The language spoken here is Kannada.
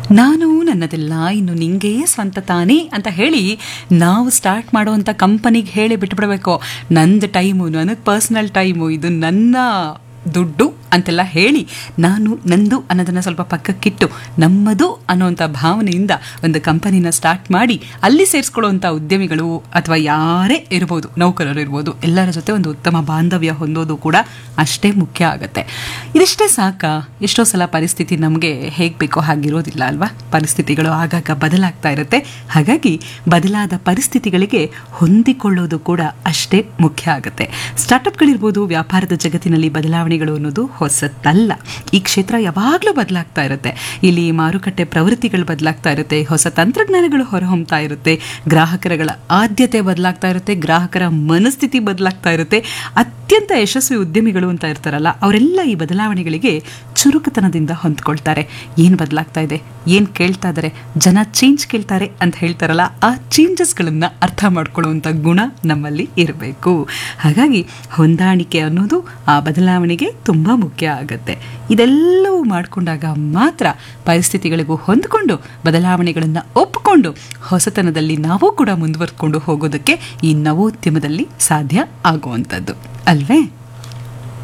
ನಾನು ನನ್ನದೆಲ್ಲ ಇನ್ನು ನಿಂಗೆ ಸ್ವಂತ ತಾನೇ ಅಂತ ಹೇಳಿ ನಾವು ಸ್ಟಾರ್ಟ್ ಮಾಡುವಂಥ ಕಂಪನಿಗೆ ಹೇಳಿ ಬಿಟ್ಬಿಡ್ಬೇಕು, ನಂದು ಟೈಮು, ನನಗೆ ಪರ್ಸ್ನಲ್ ಟೈಮು, ಇದು ನನ್ನ ದುಡ್ಡು ಅಂತೆಲ್ಲ ಹೇಳಿ ನಾನು ನಂದು ಅನ್ನೋದನ್ನು ಸ್ವಲ್ಪ ಪಕ್ಕಕ್ಕಿಟ್ಟು ನಮ್ಮದು ಅನ್ನೋವಂಥ ಭಾವನೆಯಿಂದ ಒಂದು ಕಂಪನಿನ ಸ್ಟಾರ್ಟ್ ಮಾಡಿ ಅಲ್ಲಿ ಸೇರಿಸ್ಕೊಳ್ಳುವಂಥ ಉದ್ಯಮಿಗಳು ಅಥವಾ ಯಾರೇ ಇರ್ಬೋದು, ನೌಕರರು ಇರ್ಬೋದು, ಎಲ್ಲರ ಜೊತೆ ಒಂದು ಉತ್ತಮ ಬಾಂಧವ್ಯ ಹೊಂದೋದು ಕೂಡ ಅಷ್ಟೇ ಮುಖ್ಯ ಆಗುತ್ತೆ. ಇದಿಷ್ಟೇ ಸಾಕಾ? ಎಷ್ಟೋ ಸಲ ಪರಿಸ್ಥಿತಿ ನಮಗೆ ಹೇಗೆ ಬೇಕೋ ಹಾಗಿರೋದಿಲ್ಲ ಅಲ್ವಾ? ಪರಿಸ್ಥಿತಿಗಳು ಆಗಾಗ ಬದಲಾಗ್ತಾ ಇರುತ್ತೆ. ಹಾಗಾಗಿ ಬದಲಾದ ಪರಿಸ್ಥಿತಿಗಳಿಗೆ ಹೊಂದಿಕೊಳ್ಳೋದು ಕೂಡ ಅಷ್ಟೇ ಮುಖ್ಯ ಆಗುತ್ತೆ. ಸ್ಟಾರ್ಟಪ್ಗಳಿರ್ಬೋದು, ವ್ಯಾಪಾರದ ಜಗತ್ತಿನಲ್ಲಿ ಬದಲಾವಣೆಗಳು ಅನ್ನೋದು ಹೊಸತಲ್ಲ. ಈ ಕ್ಷೇತ್ರ ಯಾವಾಗಲೂ ಬದಲಾಗ್ತಾ ಇರುತ್ತೆ. ಇಲ್ಲಿ ಮಾರುಕಟ್ಟೆ ಪ್ರವೃತ್ತಿಗಳು ಬದಲಾಗ್ತಾ ಇರುತ್ತೆ, ಹೊಸ ತಂತ್ರಜ್ಞಾನಗಳು ಹೊರಹೊಮ್ತಾ ಇರುತ್ತೆ, ಗ್ರಾಹಕರುಗಳ ಆದ್ಯತೆ ಬದಲಾಗ್ತಾ ಇರುತ್ತೆ, ಗ್ರಾಹಕರ ಮನಸ್ಥಿತಿ ಬದಲಾಗ್ತಾ ಇರುತ್ತೆ. ಅತ್ಯಂತ ಯಶಸ್ವಿ ಉದ್ಯಮಿಗಳು ಅಂತ ಇರ್ತಾರಲ್ಲ, ಅವರೆಲ್ಲ ಈ ಬದಲಾವಣೆಗಳಿಗೆ ಚುರುಕುತನದಿಂದ ಹೊಂದ್ಕೊಳ್ತಾರೆ. ಏನು ಬದಲಾಗ್ತಾ ಇದೆ, ಏನು ಕೇಳ್ತಾ ಇದ್ದಾರೆ, ಜನ ಚೇಂಜ್ ಕೇಳ್ತಾರೆ ಅಂತ ಹೇಳ್ತಾರಲ್ಲ, ಆ ಚೇಂಜಸ್ಗಳನ್ನು ಅರ್ಥ ಮಾಡ್ಕೊಳ್ಳುವಂಥ ಗುಣ ನಮ್ಮಲ್ಲಿ ಇರಬೇಕು. ಹಾಗಾಗಿ ಹೊಂದಾಣಿಕೆ ಅನ್ನೋದು ಆ ಬದಲಾವಣೆಗೆ ತುಂಬ ಮುಖ್ಯ ಆಗುತ್ತೆ. ಇದೆಲ್ಲವೂ ಮಾಡಿಕೊಂಡಾಗ ಮಾತ್ರ ಪರಿಸ್ಥಿತಿಗಳಿಗೂ ಹೊಂದಿಕೊಂಡು ಬದಲಾವಣೆಗಳನ್ನು ಒಪ್ಪಿಕೊಂಡು ಹೊಸತನದಲ್ಲಿ ನಾವು ಕೂಡ ಮುಂದುವರ್ಕೊಂಡು ಹೋಗೋದಕ್ಕೆ ಈ ನವೋದ್ಯಮದಲ್ಲಿ ಸಾಧ್ಯ ಆಗುವಂಥದ್ದು ಅಲ್ವೇ?